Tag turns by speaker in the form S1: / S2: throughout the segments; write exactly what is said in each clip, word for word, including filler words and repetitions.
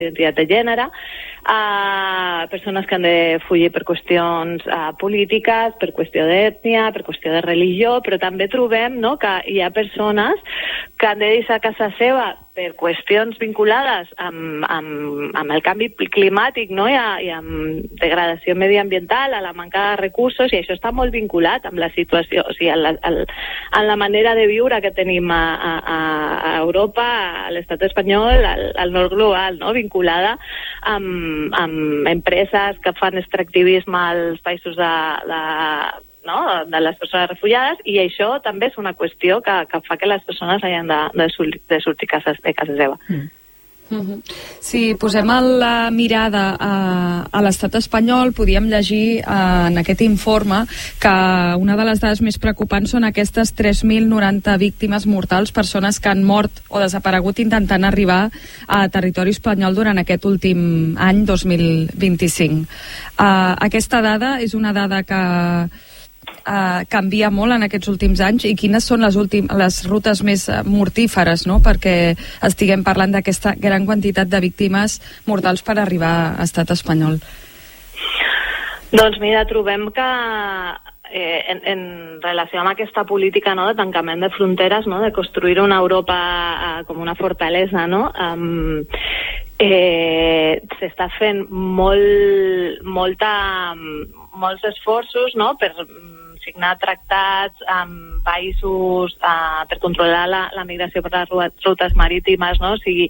S1: identitat de gènere, a persones que han de fugir per qüestions uh, polítiques, per qüestió d'ètnia, per qüestió de religió, però també trobem, no, que hi ha persones que han de deixar casa seva per qüestions vinculades amb, amb, amb el canvi climàtic, no, i, a, i amb degradació mediambiental, a la manca de recursos, i això està molt vinculat amb la situació, o sigui, en la, en la manera de viure que tenim a, a, a Europa, a l'estat espanyol, al, al nord global, no, vinculada amb, amb empreses que fan extractivisme als països de, de, no, de les persones refugiades, i això també és una qüestió que, que fa que les persones hagin de, de, de sortir cases, de casa seva. Mm.
S2: Uh-huh. Si posem la mirada a, a l'estat espanyol, podíem llegir uh, en aquest informe que una de les dades més preocupants són aquestes tres mil noranta víctimes mortals, persones que han mort o desaparegut intentant arribar a territori espanyol durant aquest últim any dos mil vint-i-cinc. Uh, aquesta dada és una dada que Uh, canvia molt en aquests últims anys, i quines són les, últim, les rutes més mortíferes, no?, perquè estiguem parlant d'aquesta gran quantitat de víctimes mortals per arribar a estat espanyol.
S1: Doncs mira, trobem que eh, en, en relació amb aquesta política, no, de tancament de fronteres, no, de construir una Europa eh, com una fortalesa, no, um, eh, s'està fent molt, molta, molts esforços, no, per signar tractats amb països uh, per controlar la, la migració per les rutes marítimes, no? O sigui,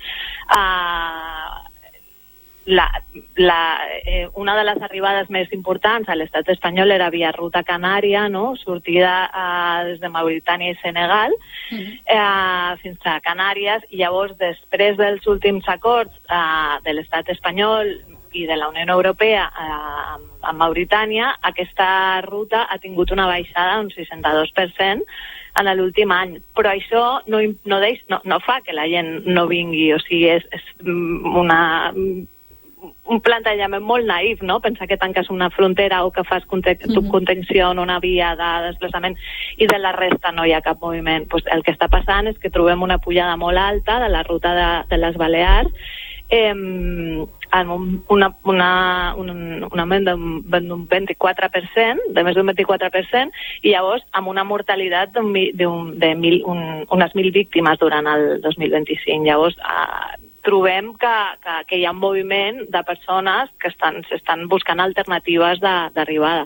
S1: uh, la, la, eh, una de les arribades més importants a l'estat espanyol era via ruta Canària, no? Sortida uh, des de Mauritània i Senegal, uh-huh. uh, fins a Canàries, i llavors, després dels últims acords uh, de l'estat espanyol i de la Unió Europea eh, amb Mauritània, aquesta ruta ha tingut una baixada d'un seixanta-dos per cent en l'últim any. Però això no, no, deix, no, no fa que la gent no vingui, o sigui, és, és una, un plantejament molt naïf, no? Pensar que tanques una frontera o que fas contenció en una via de desplaçament i de la resta no hi ha cap moviment. Pues el que està passant és que trobem una pujada molt alta de la ruta de, de les Balears, eh, amb un, una, una, un, un augment d'un vint-i-quatre per cent, de més d'un vint-i-quatre per cent, i llavors amb una mortalitat d'un, d'un, de mil, un, unes mil víctimes durant el dos mil vint-i-cinc. Llavors, eh, trobem que, que, que hi ha un moviment de persones que estan, estan buscant alternatives d'arribada.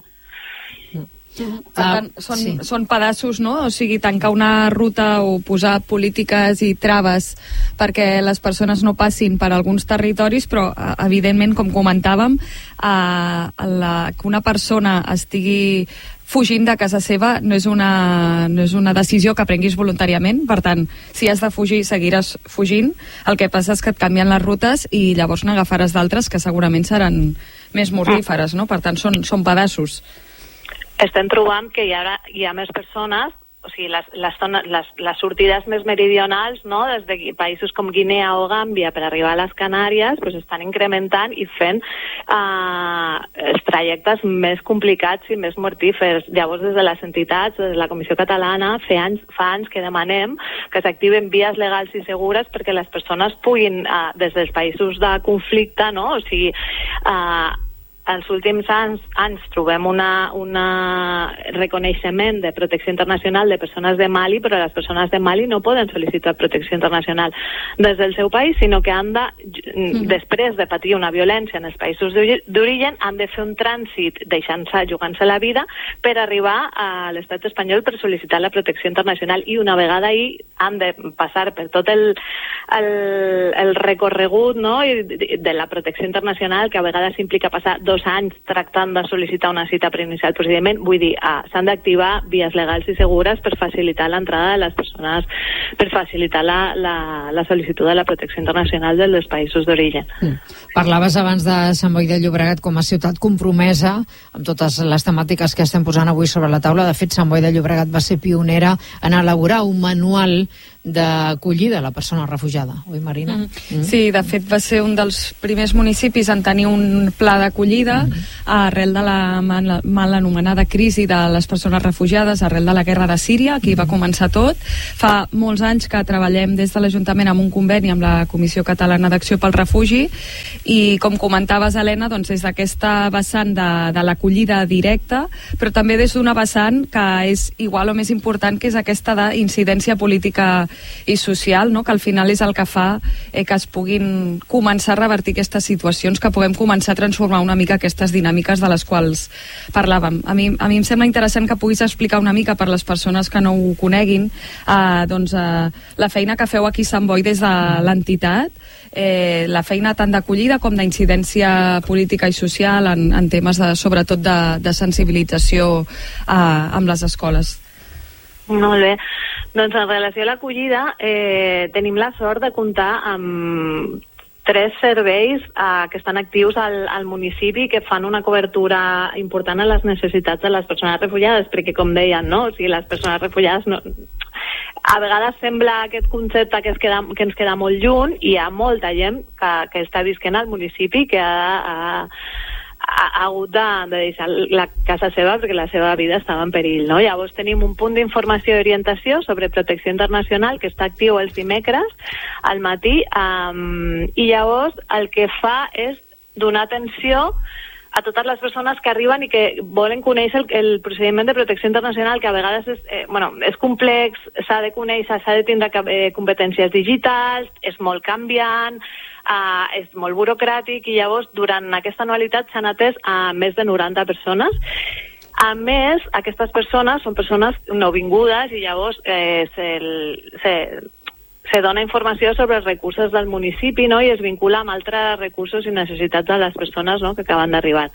S2: Per tant, són, sí. són pedaços, no? O sigui, tancar una ruta o posar polítiques i traves perquè les persones no passin per alguns territoris, però evidentment, com comentàvem, eh, la, que una persona estigui fugint de casa seva no és, una, no és una decisió que prenguis voluntàriament. Per tant, si has de fugir, seguiràs fugint. El que passa és que et canvien les rutes i llavors n'agafaràs d'altres que segurament seran més mortíferes, no? Per tant, són, són pedaços.
S1: Estem trobant que hi ha, hi ha més persones, o sigui, les, les, les, les sortides més meridionals, no?, des de països com Guinea o Gàmbia per arribar a les Canàries, pues estan incrementant i fent uh, els trajectes més complicats i més mortífers. Llavors, des de les entitats, des de la Comissió Catalana, fa anys, fa anys que demanem que s'activen vies legals i segures perquè les persones puguin, uh, des dels països de conflicte, no?, o sigui, uh, en els últims anys, anys trobem una, una reconeixement de protecció internacional de persones de Mali, però les persones de Mali no poden sol·licitar protecció internacional des del seu país, sinó que han de, mm. després de patir una violència en els països d'origen, han de fer un trànsit deixant-se, jugant-se la vida per arribar a l'estat espanyol per sol·licitar la protecció internacional, i una vegada ahí han de passar per tot el, el, el recorregut, no?, de la protecció internacional, que a vegades implica passar dos anys tractant de sol·licitar una cita preinicial procediment. Vull dir, ah, s'han d'activar vies legals i segures per facilitar l'entrada de les persones, per facilitar la, la, la sol·licitud de la protecció internacional dels països d'origen.
S3: Mm. Parlaves abans de Sant Boi de Llobregat com a ciutat compromesa amb totes les temàtiques que estem posant avui sobre la taula. De fet, Sant Boi de Llobregat va ser pionera en elaborar un manual d'acollida a la persona refugiada, oi, Marina?
S2: Mm. Mm. Sí, de fet va ser un dels primers municipis en tenir un pla d'acollida mm. arrel de la mal, mal anomenada crisi de les persones refugiades, arrel de la guerra de Síria, aquí mm. va començar tot. Fa molts anys que treballem des de l'Ajuntament amb un conveni amb la Comissió Catalana d'Acció pel Refugi i, com comentaves, Helena, doncs des d'aquesta vessant de, de l'acollida directa, però també des d'una vessant que és igual o més important, que és aquesta d'incidència política i social, no? Que al final és el que fa eh, que es puguin començar a revertir aquestes situacions, que puguem començar a transformar una mica aquestes dinàmiques de les quals parlàvem. A mi, a mi em sembla interessant que puguis explicar una mica per les persones que no ho coneguin eh, doncs, eh, la feina que feu aquí a Sant Boi des de l'entitat, eh, la feina tant d'acollida com d'incidència política i social en, en temes de, sobretot de, de sensibilització eh, amb les escoles.
S1: Molt bé. Doncs en relació a l'acollida, eh, tenim la sort de comptar amb tres serveis eh, que estan actius al, al municipi, que fan una cobertura important a les necessitats de les persones refugiades, perquè, com deien, no? O sigui, les persones refugiades no... A vegades sembla aquest concepte que, es queda, que ens queda molt lluny, i hi ha molta gent que, que està visquent al municipi que ha... ha ha hagut de, de deixar la casa seva perquè la seva vida estava en perill, no? Llavors tenim un punt d'informació i orientació sobre protecció internacional que està actiu els dimecres al matí, um, i llavors el que fa és donar atenció a totes les persones que arriben i que volen conèixer el, el procediment de protecció internacional, que a vegades és, eh, bueno, és complex, s'ha de conèixer, s'ha de tindre eh, competències digitals, és molt canviant, Uh, és molt burocràtic, i llavors durant aquesta anualitat s'han atès a més de noranta persones. A més, aquestes persones són persones nouvingudes i llavors eh, se, se, se dona informació sobre els recursos del municipi, no? I es vincula amb altres recursos i necessitats de les persones, no? Que acaben d'arribar.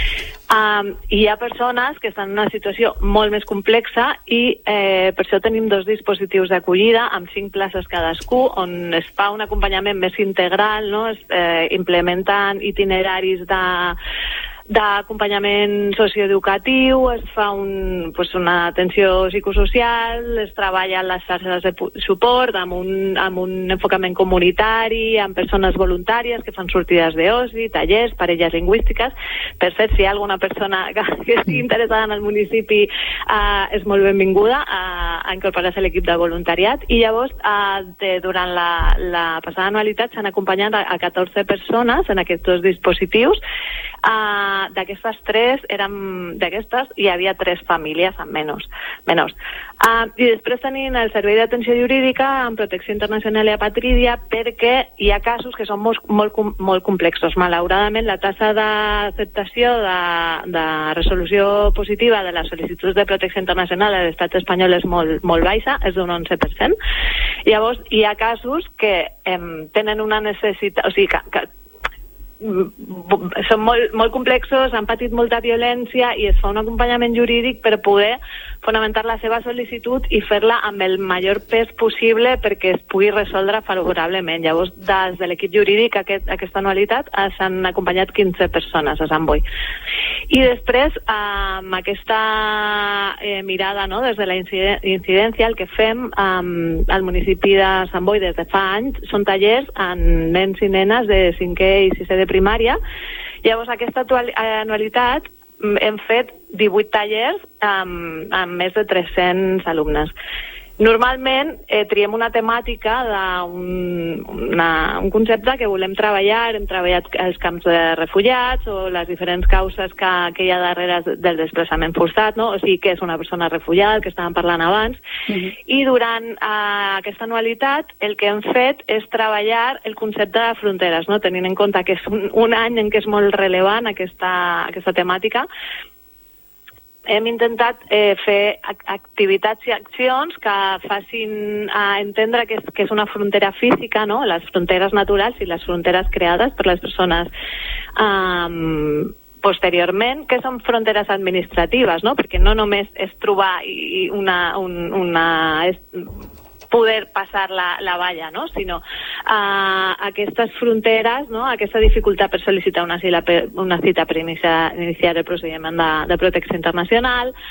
S1: Um, hi ha persones que estan en una situació molt més complexa i eh, per això tenim dos dispositius d'acollida amb cinc places cadascú, on es fa un acompanyament més integral, no? Es eh, implementen itineraris de d'acompanyament socioeducatiu, es fa un, pues una atenció psicosocial, es treballa en les xarxes de suport amb un, amb un enfocament comunitari, amb persones voluntàries que fan sortides d'oci, tallers, parelles lingüístiques. Per cert, si hi ha alguna persona que, que estigui interessada en el municipi, eh, és molt benvinguda a, a incorporar-se a l'equip de voluntariat. I llavors, eh, de, durant la, la passada anualitat, s'han acompanyat a, a catorze persones en aquests dos dispositius. Uh, d'aquestes tres eren d'aquestes hi havia tres famílies amb menors, menors. Uh, i després tenim el servei d'atenció jurídica amb protecció internacional i apatrídia, perquè hi ha casos que són molt, molt, molt complexos. Malauradament la tassa d'acceptació de, de resolució positiva de les sol·licituds de protecció internacional a l'estat espanyol és molt, molt baixa, és d'un onze per cent. Llavors hi ha casos que eh, tenen una necessitat, o sigui que, que són molt, molt complexos, han patit molta violència i es fa un acompanyament jurídic per poder fonamentar la seva sol·licitud i fer-la amb el major pes possible perquè es pugui resoldre favorablement. Llavors, des de l'equip jurídic aquest, aquesta anualitat s'han acompanyat quinze persones a Sant Boi. I després, amb aquesta eh, mirada, no, des de la incidència, el que fem um, al municipi de Sant Boi des de fa anys són tallers amb nens i nenes de cinquè i sisè de primària. Llavors, aquesta anualitat hem fet divuit tallers amb, amb més de tres-cents alumnes. Normalment eh, triem una temàtica d'un un concepte que volem treballar. Hem treballat els camps de refugiats o les diferents causes que, que hi ha darrere del desplaçament forçat, no? O sigui, que és una persona refugiada, el que estàvem parlant abans. Uh-huh. I durant eh, aquesta anualitat el que hem fet és treballar el concepte de fronteres, no? Tenint en compte que és un, un any en què és molt rellevant aquesta, aquesta temàtica. Hem intentat eh, fer activitats i accions que facin eh, entendre que és, que és una frontera física, no? Les fronteres naturals i les fronteres creades per les persones eh, posteriorment, que són fronteres administratives, no? Perquè no només és trobar i una... Un, una és, poder passar la, la valla, no? Sinó uh, aquestes fronteres, no? Aquesta dificultat per sol·licitar una cita, una cita per iniciar, iniciar el procediment de, de protecció internacional,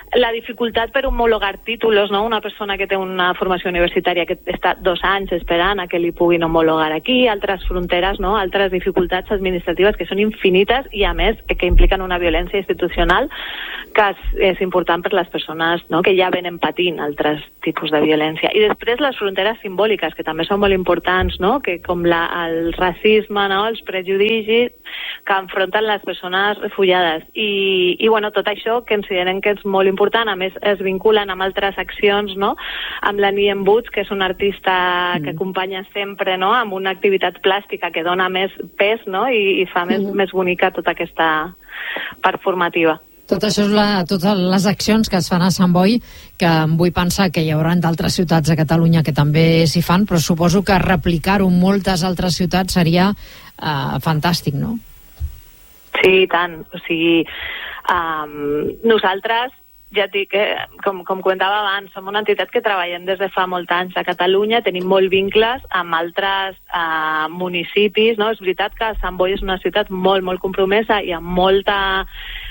S1: la dificultat per homologar títols, no? Una persona que té una formació universitària que està dos anys esperant a que li puguin homologar aquí, altres fronteres, no? Altres dificultats administratives que són infinites i, a més, que impliquen una violència institucional que és, és important per les persones, no? Que ja venen patint altres tipus de violència. I després les fronteres simbòliques, que també són molt importants, no? Que com la, el racisme, no? Els prejudicis que enfronten les persones refugiades. I, i bueno, tot això que consideren que és molt important, a més es vinculen amb altres accions, no? Amb la Niem Woods, que és una artista mm. que acompanya sempre, no? Amb una activitat plàstica que dona més pes, no? I, i fa mm. més, més bonica tota aquesta part formativa.
S3: Tot això és la, totes les accions que es fan a Sant Boi, que em vull pensar que hi haurà d'altres ciutats a Catalunya que també s'hi fan, però suposo que replicar-ho en moltes altres ciutats seria uh, fantàstic, no?
S1: Sí, tant. O sigui, um, nosaltres, ja et dic, eh, com, com comentava abans, som una entitat que treballem des de fa molts anys a Catalunya, tenim molt vincles amb altres uh, municipis, no? És veritat que Sant Boi és una ciutat molt, molt compromesa i amb molta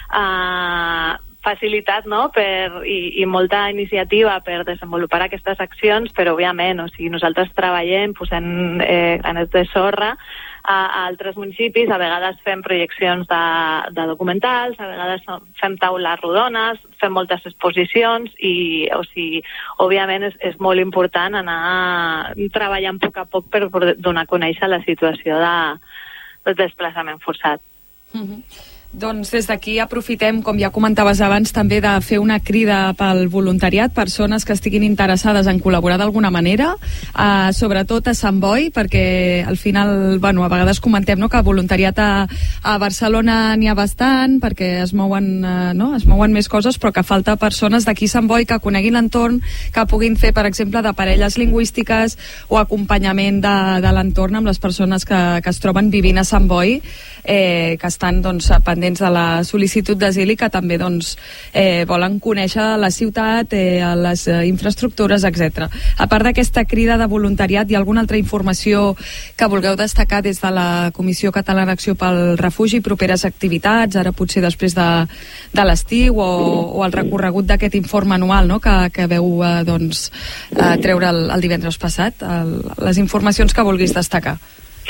S1: Uh, facilitat, no? per, i, i molta iniciativa per desenvolupar aquestes accions, però òbviament, o sigui, nosaltres treballem posant eh, granets de sorra a, a altres municipis, a vegades fem projeccions de, de documentals, a vegades fem taules rodones, fem moltes exposicions i, o sigui, òbviament és, és molt important anar treballant a poc a poc per, per donar a conèixer la situació de, de desplaçament forçat.
S2: Mm-hmm. Doncs des d'aquí aprofitem, com ja comentaves abans, també de fer una crida pel voluntariat, persones que estiguin interessades en col·laborar d'alguna manera, eh, sobretot a Sant Boi, perquè al final, bueno, a vegades comentem, no?, que voluntariat a, a Barcelona n'hi ha bastant, perquè es mouen, eh, no?, es mouen més coses, però que falta persones d'aquí Sant Boi que coneguin l'entorn, que puguin fer, per exemple, de parelles lingüístiques o acompanyament de, de l'entorn amb les persones que, que es troben vivint a Sant Boi, eh, que estan, doncs, pendents de la sol·licitud d'asil i que també doncs, eh, volen conèixer la ciutat, eh, les eh, infraestructures, etcètera. A part d'aquesta crida de voluntariat, hi ha alguna altra informació que vulgueu destacar des de la Comissió Catalana d'Acció pel Refugi, properes activitats, ara potser després de, de l'estiu o, o el recorregut d'aquest informe anual, no?, que, que veu eh, doncs, eh, treure el, el divendres passat, el, les informacions que vulguis destacar.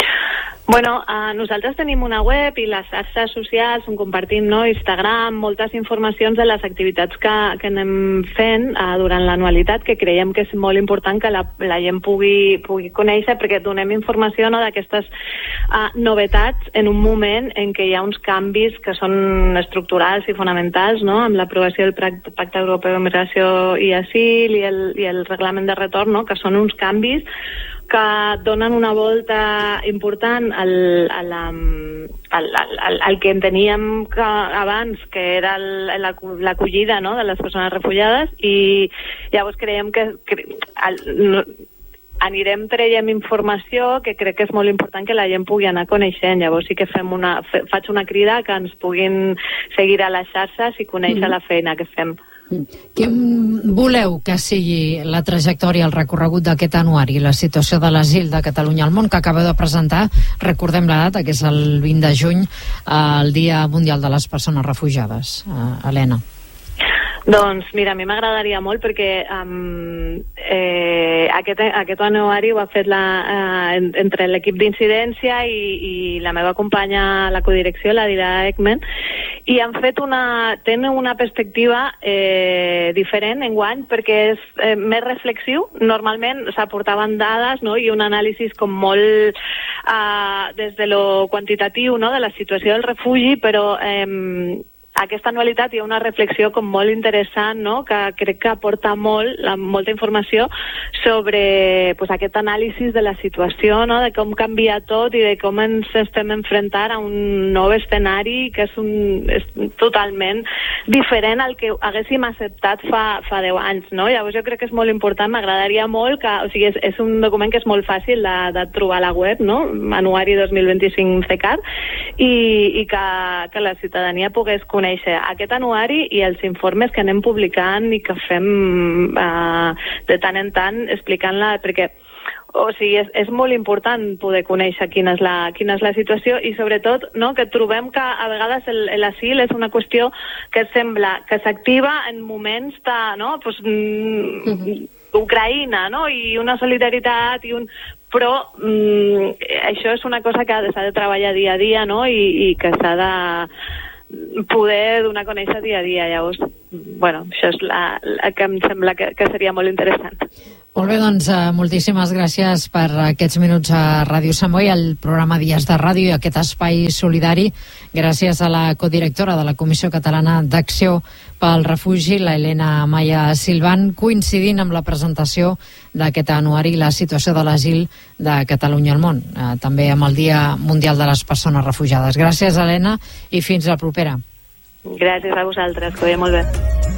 S1: Bueno, uh, nosaltres tenim una web i les xarxes socials on compartim, no, Instagram, moltes informacions de les activitats que, que anem fent uh, durant l'anualitat, que creiem que és molt important que la, la gent pugui, pugui conèixer, perquè donem informació, no, d'aquestes uh, novetats en un moment en què hi ha uns canvis que són estructurals i fonamentals, no?, amb l'aprovació del Pacte Europeu de Migració i Asil i el, i el Reglament de Retorn, no?, que són uns canvis que donen una volta important al, al, al, al, al que enteníem que abans, que era l'acollida, no?, de les persones refugiades, i llavors creiem que, que al, no, anirem traient informació que crec que és molt important que la gent pugui anar coneixent. Llavors sí que fem una, fe, faig una crida que ens puguin seguir a les xarxes i conèixer mm. la feina que fem.
S3: Què voleu que sigui la trajectòria, el recorregut d'aquest anuari, la situació de l'asil de Catalunya al món, que acabeu de presentar? Recordem la data, que és el vint de juny, el Dia Mundial de les Persones Refugiades. Uh, Helena.
S1: Doncs mira, a mi m'agradaria molt perquè um, eh, aquest, aquest anuari ho ha fet la, uh, entre l'equip d'incidència i, i la meva companya a la codirecció, la Dira Ekmen, i han fet una, tenen una perspectiva eh, diferent enguany perquè és eh, més reflexiu. Normalment s'aportaven dades, no?, i un anàlisi com molt eh, des de lo quantitatiu, no?, de la situació del refugi, però eh, aquesta anualitat hi ha una reflexió com molt interessant, no?, que crec que aporta molt, la, molta informació sobre pues, aquest anàlisi de la situació, no?, de com canvia tot i de com ens estem enfrontant a un nou escenari que és, un, és totalment diferent al que haguéssim acceptat fa, fa deu anys, no? Llavors jo crec que és molt important, m'agradaria molt que, o sigui, és, és un document que és molt fàcil de, de trobar a la web, no?, Anuari dos mil vint-i-cinc C E C A R, i, i que, que la ciutadania pogués conèixer aquest anuari i els informes que anem publicant i que fem uh, de tant en tant explicant-la, perquè o sigui, és, és molt important poder conèixer quina és la, quina és la situació i sobretot, no, que trobem que a vegades l'asil és una qüestió que sembla que s'activa en moments de, no, pues, mm, mm-hmm. Ucraïna, no, i una solidaritat i un... però mm, això és una cosa que s'ha de treballar dia a dia, no, i, i que s'ha de poder donar a conèixer dia a dia. Llavors, bueno, això és la, la que em sembla que, que seria molt interessant.
S3: Molt bé, doncs uh, moltíssimes gràcies per aquests minuts a Ràdio Sant Boi, al programa Dies de Ràdio i aquest espai solidari. Gràcies a la codirectora de la Comissió Catalana d'Acció pel Refugi, la Helena Maia Silvan, coincidint amb la presentació d'aquest anuari La situació de l'asil de Catalunya al món, uh, també amb el Dia Mundial de les Persones Refugiades. Gràcies, Helena, i fins la propera.
S1: Gràcies a vosaltres, que ho veiem molt bé.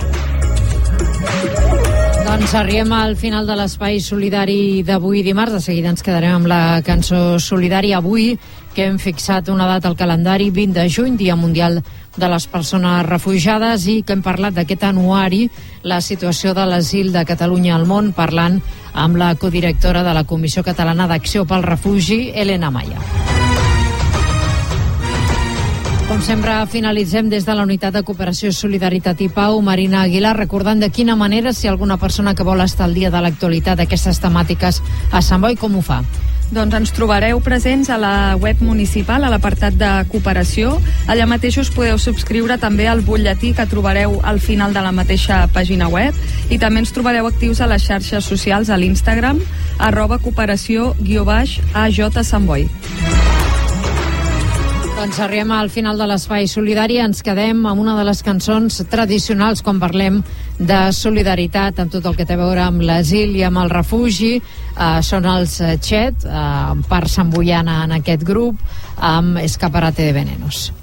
S3: Doncs arribem al final de l'espai solidari d'avui dimarts. De seguida ens quedarem amb la cançó solidària. Avui, que hem fixat una data al calendari, vint de juny, Dia Mundial de les Persones Refugiades, i que hem parlat d'aquest anuari, la situació de l'asil de Catalunya al món, parlant amb la codirectora de la Comissió Catalana d'Acció pel Refugi, Helena Maia. Com sempre, finalitzem des de la Unitat de Cooperació, Solidaritat i Pau, Marina Aguilar, recordant de quina manera, si alguna persona que vol estar al dia de l'actualitat d'aquestes temàtiques a Sant Boi, com ho fa?
S2: Doncs ens trobareu presents a la web municipal, a l'apartat de cooperació. Allà mateix us podeu subscriure també al butlletí que trobareu al final de la mateixa pàgina web, i també ens trobareu actius a les xarxes socials, a l'Instagram, arroba cooperació guió baix A J Sant Boi.
S3: Doncs arribem al final de l'espai solidari. Ens quedem amb una de les cançons tradicionals quan parlem de solidaritat amb tot el que té a veure amb l'asil i amb el refugi. Uh, són els Chet, uh, part samboiana en aquest grup, amb Escaparate de Venenos.